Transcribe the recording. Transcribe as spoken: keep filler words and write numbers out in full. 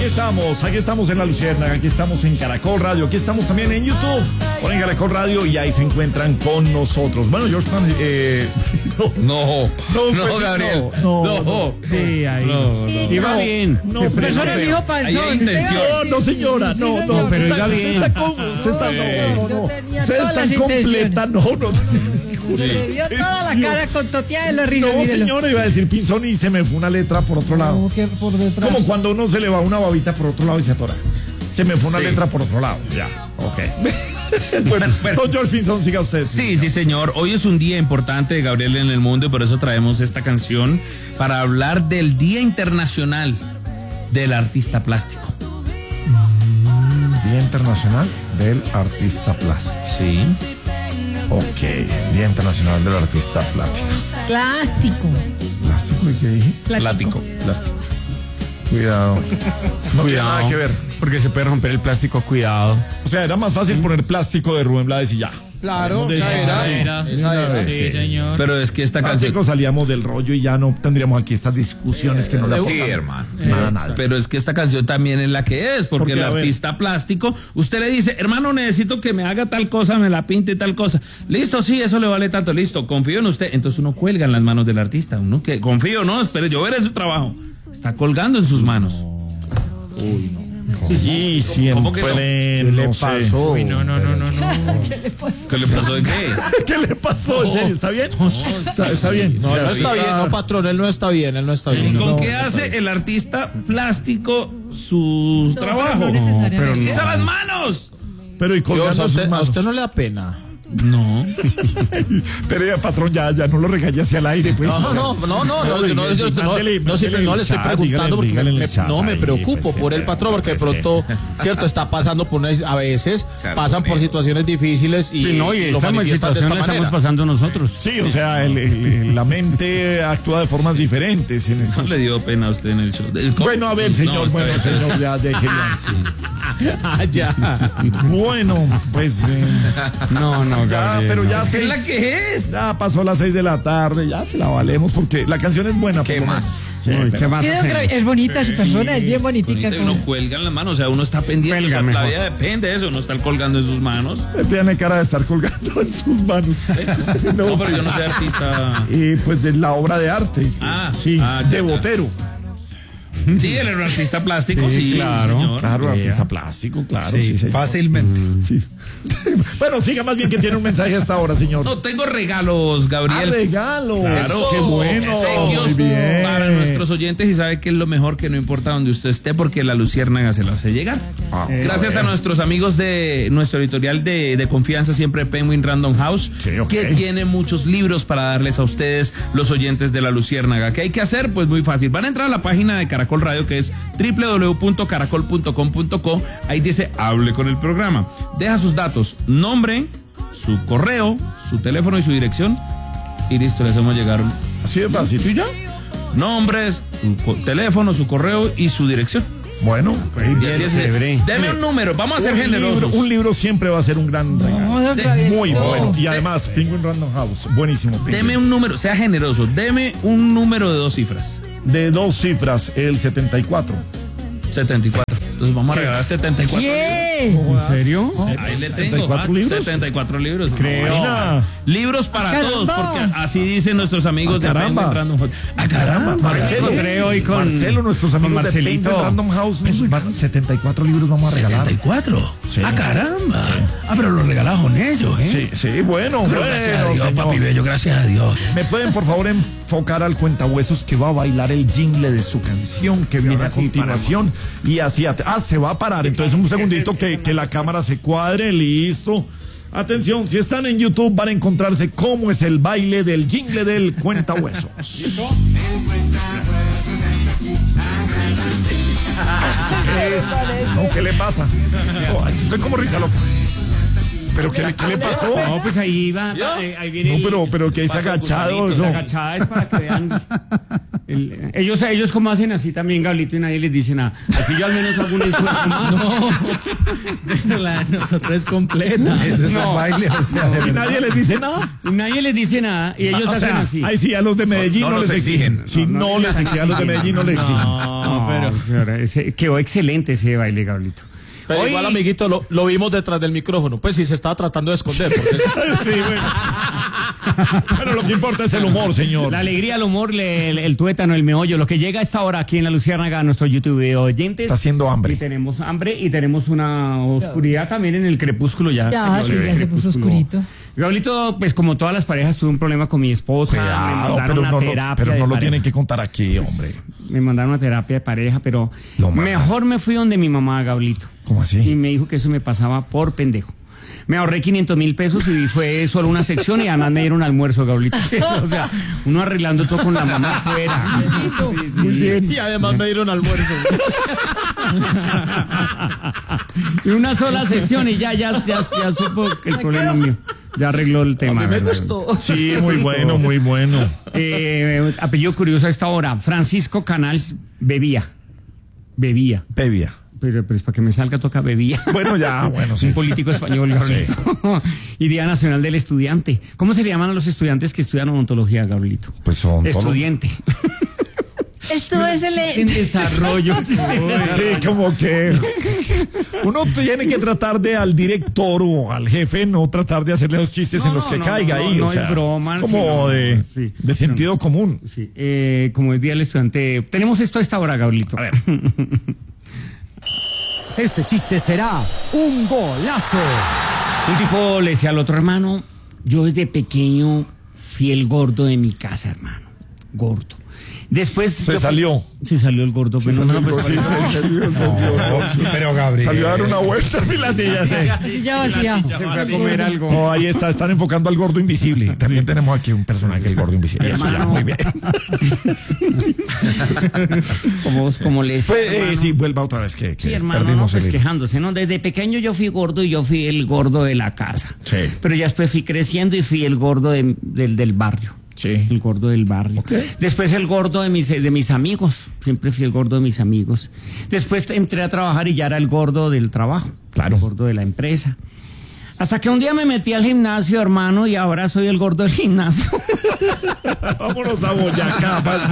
estamos, aquí estamos en La Luciérnaga, aquí estamos en Caracol Radio, aquí estamos también en YouTube, ponen Caracol Radio y ahí se encuentran con nosotros. Bueno, George Pan, eh, no, no, no, no pues, Gabriel, no, no, no, no, sí, ahí, no, no, iba no, bien. No, no, pero no, dijo Panzón. No, no, señora, no, no, no, pero usted iba está, bien. usted está, con, usted está, no, no, no, usted está completa, no, no. Se le vio toda la cara con toteada de la risa. No, mírelo. señora, iba a decir Pinzón y se me fue una letra por otro lado. Como que por detrás. Como cuando uno se le va una babita por otro lado y se atora. Se me fue una Sí. letra por otro lado. Ya, ok. Bueno, bueno. don George Pinzón, siga usted. Sí, sí, señor. Hoy es un día importante de Gabriel en el mundo y por eso traemos esta canción para hablar del Día Internacional del Artista Plástico. Día Internacional del Artista Plástico. Sí. Ok, Día Internacional del Artista Plástico. Plástico. ¿Plástico y qué dije? Plástico. Plástico. Cuidado. No tiene Cuidado, nada que ver. porque se puede romper el plástico, cuidado. O sea, era más fácil poner plástico de Rubén Blades y ya. Claro, De- esa sí. era. Esa era. Sí, señor. Pero es que esta canción... Plástico salíamos del rollo y ya no tendríamos aquí estas discusiones que no le Sí, aportan hermano. nada, nada. Pero es que esta canción también es la que es, porque Porque, el a ver. artista plástico, usted le dice, hermano, necesito que me haga tal cosa, me la pinte tal cosa. Listo, sí, eso le vale tanto, listo, confío en usted. Entonces uno cuelga en las manos del artista, uno que confío, no, espere, yo veré su trabajo. Está colgando en sus manos. Uy, no. Y siempre ¿Cómo que no? ¿Qué le pasó? Uy, no, no, no, no, no. ¿Qué le pasó de qué? ¿Qué le pasó? ¿En serio? ¿Está bien? Está, está bien. No, él no está bien, no, patrón, él no está bien, él no está bien. ¿Con No, qué está hace el artista plástico su No, trabajo? no necesariamente. ¡Usa las manos! Pero y Dios, colgando a, sus usted, a manos. usted no le da pena. No. Pero ya, patrón, ya, ya no lo regañe hacia el aire, pues. No, no, no, no, no, no, yo no, yo no, Mándele- no, siempre no le estoy mándele el preguntando chat, porque dígale en me- el chat no me ahí, preocupo pues, por el sí, patrón porque de pues, pronto, cierto, está pasando por una, a veces pasan por situaciones difíciles y, Y no, y lo esta manifiestan de situación esta la estamos manera. pasando nosotros. Sí, o sea, el- el- la mente actúa de formas diferentes. En No estos... le dio pena a usted en el show. ¿El cómo? Bueno, a ver, No, señor, está bueno, bien. señor, ya déjelo así. Ah, ya. Bueno, pues eh, No, no, ya, Gabriel, pero no. ya ¿Qué seis- es la que es? ya pasó las seis de la tarde, ya se la valemos porque la canción es buena. ¿Qué por lo más? menos. Sí, Uy, pero- ¿qué más Sí, don hacemos? Gabriel, es bonita su persona, es bien bonitica. Bonita, y como- uno cuelga en las manos, o sea, uno está pendiente, o sea, Cuelga la mejor. vida depende de eso, uno está colgando en sus manos. Tiene cara de estar colgando en sus manos. No, pero yo no soy artista. Y pues de la obra de arte. Ah, sí, ah, ya, de ya. Botero. Sí, él era un artista plástico, sí, Sí, claro. sí, señor. Claro, Yeah. artista plástico, claro. Sí, sí, Fácilmente. sí. Bueno, siga más bien que tiene un mensaje hasta ahora, señor. No, tengo regalos, Ah, Gabriel. regalo. Claro, Qué bueno. obsequios Muy bien. para nuestros oyentes y sabe que es lo mejor, que no importa donde usted esté porque la Luciérnaga se lo hace llegar. Ah, Gracias bueno. a nuestros amigos de nuestro editorial de, de confianza, siempre Penguin Random House, Sí, ok. que tiene muchos libros para darles a ustedes, los oyentes de la Luciérnaga. ¿Qué hay que hacer? Pues muy fácil. Van a entrar a la página de Caracol Radio, que es doble u doble u doble u punto caracol punto com punto co. Ahí dice hable con el programa. Deja sus datos, nombre, su correo, su teléfono y su dirección. Y listo, les hacemos llegar un... Así de fácil. ¿Sí ya? Nombres, su co- teléfono, su correo y su dirección. Bueno, Y así es. chévere. Deme un número, vamos a ser un generosos. libro, un libro siempre va a ser un gran regalo. No, don De- Gabriel. Muy Oh. bueno. Y además, Penguin Random House. Buenísimo. Penguin. Deme un número, sea generoso, deme un número de dos cifras. De dos cifras, el setenta y cuatro. setenta y cuatro. Entonces vamos a regalar setenta y cuatro. ¿Qué? ¿En serio? Ahí le tengo. ¿setenta y cuatro libros? setenta y cuatro libros. Creo. Imagina. Libros para ¡Caramba! todos, porque así dicen nuestros amigos ¡Ah, de caramba! Penguin Random House. ¡Ah, caramba! Marcelo, encontré hoy con- Marcelo, nuestros con amigos de Marcelito. Penguin Random House, nos van- setenta y cuatro libros vamos a regalar. setenta y cuatro. Sí. ¡Ah, caramba! Ah, pero los regalados con ellos, ¿eh? Sí, sí, bueno, Pero gracias a bueno, Dios, señor. papi bello, gracias a Dios. ¿Me pueden por favor enfocar al cuentahuesos que va a bailar el jingle de su canción que viene a continuación? Y así, at- ah, se va a parar. Entonces un segundito que, que la cámara se cuadre, listo. Atención, si están en YouTube van a encontrarse cómo es el baile del jingle del cuentahuesos. ¿Qué es? No, ¿qué le pasa? No, estoy como risa loca. ¿Pero qué, le- qué le pasó? No, pues ahí va, eh, ahí viene. No, el- pero, pero que es Pasa el agachado gusanito, eso. La agachada es para que vean El- ellos, ellos como hacen así también, Gablito, y nadie les dice nada. Aquí yo al menos hago un esfuerzo más. No, la de nosotros es completa. Eso es No. un baile, o sea, de Y verdad. nadie les dice nada. Y nadie les dice nada y ellos O hacen sea, así. ahí sí, a los de Medellín no, no les los exigen. exigen. Si no, No, no les les exigen, a los de Medellín no les exigen. No, pero. señora, ese- quedó excelente ese baile, Gablito. Pero Hoy- igual, amiguito, lo, lo vimos detrás del micrófono. Pues si se estaba tratando de esconder. Porque es- Sí, bueno. Pero lo que importa es el humor, señor. La alegría, el humor, le- el, el tuétano, el meollo, lo que llega a esta hora aquí en la Luciérnaga, a nuestro YouTube de oyentes. Está haciendo hambre. Y tenemos hambre y tenemos una oscuridad también en el crepúsculo ya. Ya, sí, ya se puso oscurito. Gablito, pues como todas las parejas, tuve un problema con mi esposa. me Cuidado, mandaron pero una no, lo- terapia pero de no lo pareja. tienen que contar aquí, hombre. Me mandaron una terapia de pareja, pero Lo más. mejor me fui donde mi mamá, Gablito. ¿Cómo Y así? me dijo que eso me pasaba por pendejo. Me ahorré quinientos mil pesos y fue solo una sección y además me dieron almuerzo, Gablito. O sea, uno arreglando todo con la mamá afuera. Sí, sí. Muy bien. y además me dieron almuerzo. Y una sola sesión y ya, ya, ya, ya supo que el problema mío. Ya arregló el tema. A mí me ¿verdad? gustó. Sí, muy bueno, muy bueno. Eh, apellido curioso a esta hora. Francisco Canals bebía. Bebía. Bebia. Pero pues para que me salga toca bebía. Bueno, ya, bueno, sí. Un político español, Gabrielito. Y Día Nacional del Estudiante. ¿Cómo se le llaman a los estudiantes que estudian odontología, Gabrielito? Pues son todos- Estudiante. Estuvo En excelente. desarrollo. Sí, como que uno tiene que tratar de al director o al jefe no tratar de hacerle los chistes No, en los no, que no, caiga no, ahí. no o es sea, broma, es como sí, no, de, sí. de sentido común. Sí, eh, como es Día del Estudiante. Tenemos esto a esta hora, Gabrielito. A ver. Este chiste será un golazo. Un tipo le decía al otro, hermano, yo desde pequeño fui el gordo de mi casa, hermano. Gordo. Después... Se yo fui- salió. Sí salió el gordo. pero no, no, pues, Sí, se salió, salió. Pero Gabriel. Salió a dar una vuelta y la silla se... Así ya vacía. se fue a comer algo. No, ahí está, están enfocando al gordo invisible. También tenemos aquí un personaje, el gordo invisible. Eso ya, Hermano. muy bien. Como, como le decía, Pues, eh, hermano. sí, vuelva otra vez que, que Sí, hermano, no, perdimos pues el... quejándose, ¿no? Desde pequeño yo fui gordo y yo fui el gordo de la casa. Sí. Pero ya después fui creciendo y fui el gordo de- del, del barrio. Sí. El gordo del barrio. Ok. Después el gordo de mis, de mis amigos. Siempre fui el gordo de mis amigos. Después entré a trabajar y ya era el gordo del trabajo. Claro. El gordo de la empresa. Hasta que un día me metí al gimnasio, hermano, y ahora soy el gordo del gimnasio. Vámonos a Boyacá.